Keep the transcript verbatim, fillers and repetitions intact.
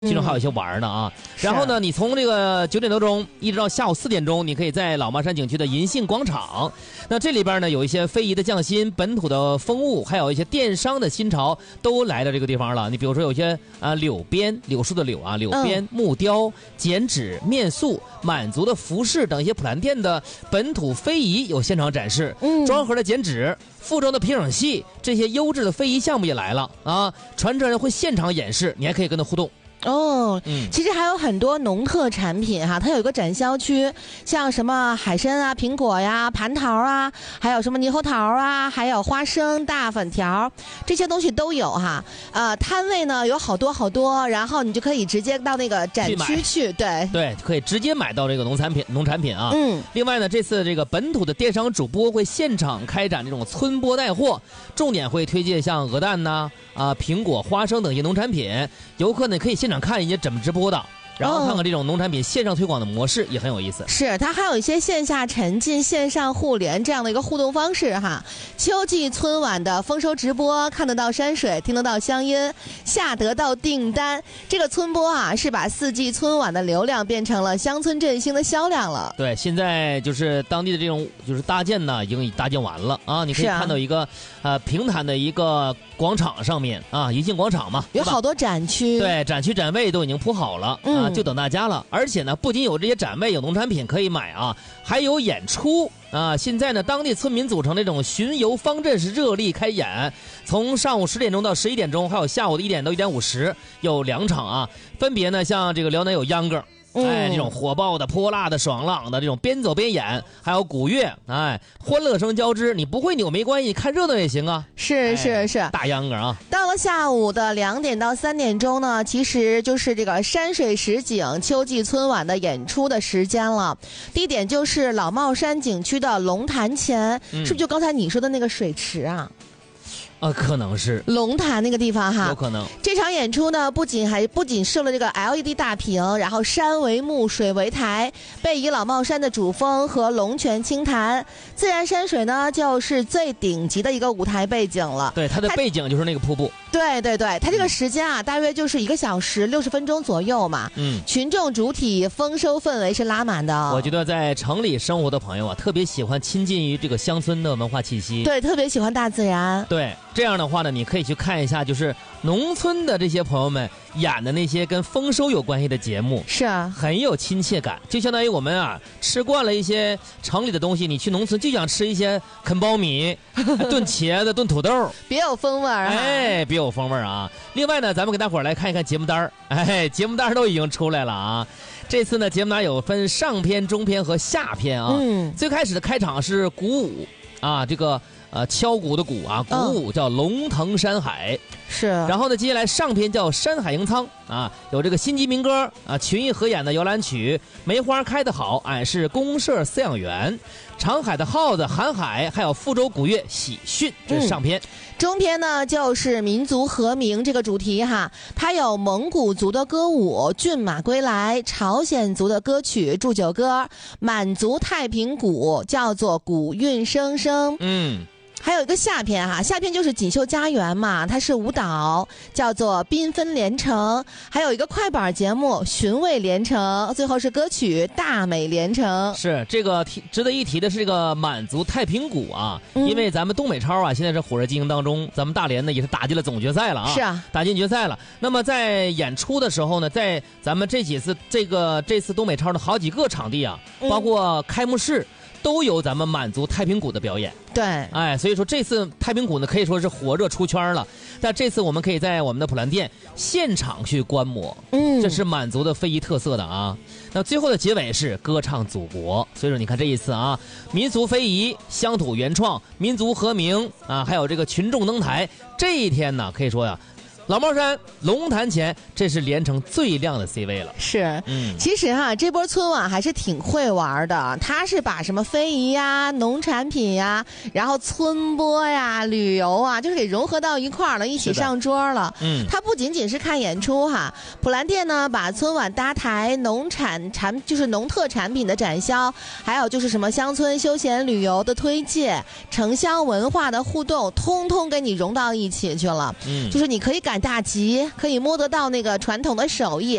其中还有一些玩的啊。然后呢，你从这个九点多钟一直到下午四点钟，你可以在老帽山景区的银杏广场。那这里边呢，有一些非遗的匠心、本土的风物，还有一些电商的新潮，都来到这个地方了。你比如说，有些啊柳编，柳树的柳啊，柳编、木雕、剪纸、面塑、满族的服饰等一些普兰店的本土非遗有现场展示。嗯，庄河的剪纸。附中的皮影戏，这些优质的非遗项目也来了啊！传承人会现场演示，你还可以跟他互动。 哦，嗯，其实还有很多农特产品哈，它有一个展销区，像什么海参啊、苹果呀、蟠桃啊，还有什么猕猴桃啊，还有花生、大粉条，这些东西都有哈。呃，摊位呢有好多好多，然后你就可以直接到那个展区去，对对，可以直接买到这个农产品、农产品啊。 嗯。 另外呢，这次这个本土的电商主播会现场开展这种村播带货，重点会推荐像鹅蛋呐、啊、呃、苹果、花生等一些农产品，游客呢可以现场看人家怎么直播的。然后看看这种农产品线上推广的模式也很有意思， 是它还有一些线下沉浸、线上互联这样的一个互动方式哈。秋季春晚的丰收直播，看得到山水，听得到乡音，下得到订单。这个村播啊，是把四季春晚的流量变成了乡村振兴的销量了。 对，现在就是当地的这种就是搭建呢，已经搭建完了啊。你可以看到一个、啊、呃平坦的一个广场上面啊，银杏广场嘛， 有好多展区， 对，展区展位都已经铺好了、嗯、啊。就等大家了，而且呢，不仅有这些展位，有农产品可以买啊，还有演出啊。现在呢，当地村民组成这种巡游方阵是热力开演，从上午十点钟到十一点钟，还有下午的一点到一点五十，有两场啊。分别呢，像这个辽南有秧歌。哎，这种火爆的、泼辣的、爽朗的，这种边走边演，还有古乐，哎，欢乐声交织。你不会扭没关系，看热闹也行啊。 是是是， 大秧歌啊！ 到了下午的两点到三点钟呢，其实就是这个山水实景秋季春晚的演出的时间了。地点就是老帽山景区的龙潭前，嗯、是不是就刚才你说的那个水池啊？ 啊，可能是龙潭那个地方哈， 有可能。 这场演出呢，不仅还不仅设了这个 L E D 大屏，然后山为幕，水为台，背以老帽山的主峰和龙泉清潭，自然山水呢，就是最顶级的一个舞台背景了。 对，它的背景就是那个瀑布。 对对对，它这个时间啊，大约就是一个小时六十分钟左右嘛。嗯，群众主体丰收氛围是拉满的。 我觉得在城里生活的朋友啊，特别喜欢亲近于这个乡村的文化气息。 对，特别喜欢大自然。 对。这样的话呢，你可以去看一下，就是农村的这些朋友们演的那些跟丰收有关系的节目， 是啊， 很有亲切感。就相当于我们啊吃惯了一些城里的东西，你去农村就想吃一些啃苞米、炖茄子、炖土豆， 别有风味儿、啊， 哎，别有风味儿啊。另外呢，咱们给大伙儿来看一看节目单儿，哎，节目单儿都已经出来了啊。这次呢，节目单有分上篇、中篇和下篇啊。嗯，最开始的开场是鼓舞啊，这个。呃，敲鼓的鼓啊，鼓舞叫龙腾山海， 是。 然后呢，接下来上篇叫山海迎苍啊，有这个新集民歌啊，群艺合演的摇篮曲，梅花开得好，俺是公社饲养员，长海的耗子喊海，还有福州古乐喜讯，这是上篇。嗯、 中篇呢就是民族和鸣这个主题哈，它有蒙古族的歌舞骏马归来，朝鲜族的歌曲祝酒歌，满族太平鼓叫做鼓韵声声，嗯。还有一个下篇哈，下篇就是锦绣家园嘛，它是舞蹈，叫做缤纷连城，还有一个快板节目寻味连城，最后是歌曲大美连城。 是这个提值得一提的是这个满族太平鼓啊、嗯，因为咱们东北超啊现在是火热进行当中，咱们大连呢也是打进了总决赛了啊， 是啊， 打进决赛了。那么在演出的时候呢，在咱们这几次这个这次东北超的好几个场地啊，包括开幕式。嗯都有咱们满族太平鼓的表演， 对， 哎，所以说这次太平鼓呢可以说是火热出圈了。但这次我们可以在我们的普兰店现场去观摩，嗯，这是满族的非遗特色的啊。那最后的结尾是歌唱祖国，所以说你看这一次啊，民俗非遗、乡土原创、民族和鸣啊，还有这个群众登台，这一天呢，可以说呀。老帽山龙潭前，这是连城最亮的 C 位了。 是，嗯，其实哈，这波春晚还是挺会玩的。他是把什么非遗呀、农产品呀，然后村播呀、旅游啊，就是给融合到一块儿了，一起上桌了。嗯，它不仅仅是看演出哈，普兰店呢把春晚搭台、农产产就是农特产品的展销，还有就是什么乡村休闲旅游的推介、城乡文化的互动，通通给你融到一起去了。嗯，就是你可以感。 大吉，可以摸得到那个传统的手艺。